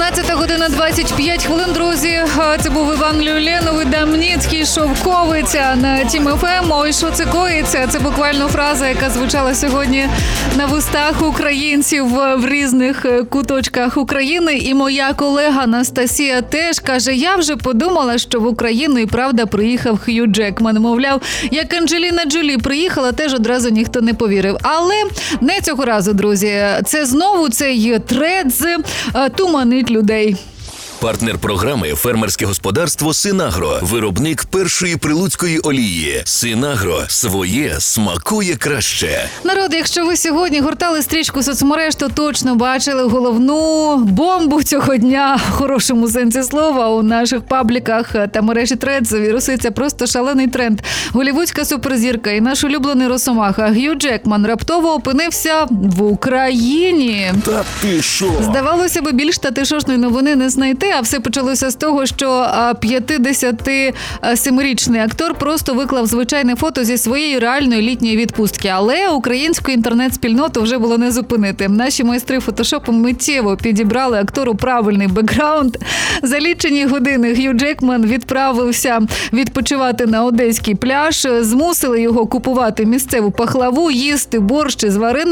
11:25, друзі. Це був Іван Люленов і Дамніцький, Шовковиця на Тім ФМ. Ой, що це коїться? Це буквально фраза, яка звучала сьогодні на вустах українців в різних куточках України. І моя колега Анастасія теж каже, я вже подумала, що в Україну і правда приїхав Хью Джекман. Мовляв, як Анджеліна Джолі приїхала, теж одразу ніхто не повірив. Але не цього разу, друзі. Це знову цей Threads туманить людей. Партнер програми «Фермерське господарство Синагро». Виробник першої прилуцької олії. Синагро. Своє смакує краще. Народ, якщо ви сьогодні гортали стрічку соцмереж, то точно бачили головну бомбу цього дня, в хорошому сенсі слова, у наших пабліках та мережі Threads віруситься просто шалений тренд. Голлівудська суперзірка і наш улюблений росомаха Хью Джекман раптово опинився в Україні. Та ти що? Здавалося б, більш татишошної новини не знайти, а все почалося з того, що 57-річний актор просто виклав звичайне фото зі своєї реальної літньої відпустки. Але українську інтернет-спільноту вже було не зупинити. Наші майстри фотошопу миттєво підібрали актору правильний бекграунд. За лічені години Хью Джекман відправився відпочивати на одеський пляж, змусили його купувати місцеву пахлаву, їсти борщ з вареничками